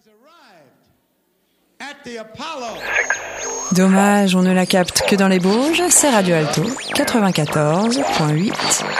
Dommage, on ne la capte que dans les Bauges, c'est Radio Alto 94.8